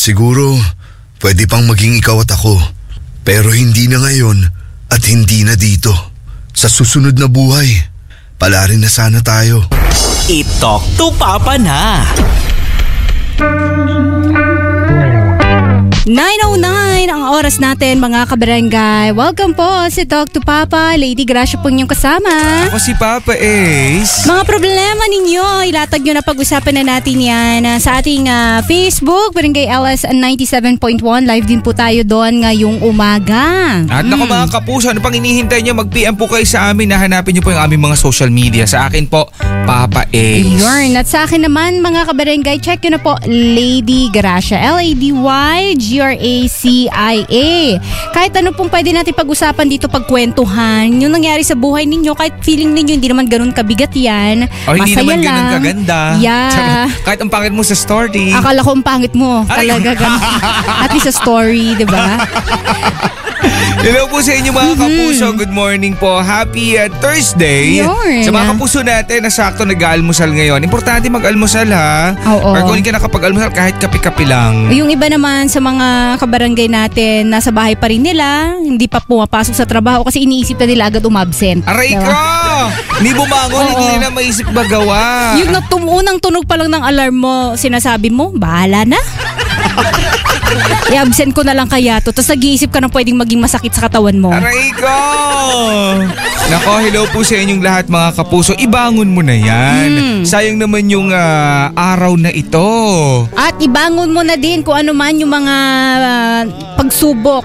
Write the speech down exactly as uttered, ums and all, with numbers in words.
Siguro, pwede pang maging ikaw at ako. Pero hindi na ngayon at hindi na dito. Sa susunod na buhay, pala rin na sana tayo. I-talk to Papa na. nine oh nine ang oras natin mga kabarangay. Welcome po si Talk to Papa. Lady Gracia po niyong kasama. Ako si Papa Ace. Mga problema ninyo, ilatag nyo na pag-usapan na natin yan uh, sa ating uh, Facebook, Barangay L S ninety-seven point one. Live din po tayo doon ngayong umaga. At Mm. naku mga kapuso, ano pang hinihintay nyo? Mag-P M po kayo sa amin. Hanapin nyo po yung aming mga social media. Sa akin po, Papa Ace. Yun. At sa akin naman mga kabarangay, check nyo na po Lady Gracia. L A D Y G R A C I A. Kahit ano pong pwede natin pag-usapan dito, pagkwentuhan, yung nangyari sa buhay ninyo, kahit feeling ninyo hindi naman ganun kabigat yan. O hindi Masaya naman lang. ganun kaganda. Yeah. Kahit ang pangit mo sa story. Akala ko ang pangit mo. Talaga ganun. At least sa story, di ba? Hello po sa inyo mga kapuso. Good morning po. Happy uh, Thursday. Yun. Sa mga kapuso natin na sakto nag-almusal ngayon. Importante mag-almusal ha. Oo. Or kung hindi ka nakapag-almusal, kahit kape-kape lang. Yung iba naman sa mga kabarangay natin, nasa bahay pa rin nila, hindi pa pumapasok sa trabaho kasi iniisip na nila agad umabsent. Aray Diba? ko! Hindi bumangon, hindi Oo. nila maisip magawa. Yung natum- unang tunog pa lang ng alarm mo, sinasabi mo, bahala na. I-absent ko na lang kaya to. Tapos nag-iisip ka na pwedeng maging masakit sa katawan mo. Aray ko! Nako, hello po sa inyong lahat mga kapuso. Ibangon mo na yan. Hmm. Sayang naman yung ah, araw na ito. At ibangon mo na din kung ano man yung mga ah, pagsubok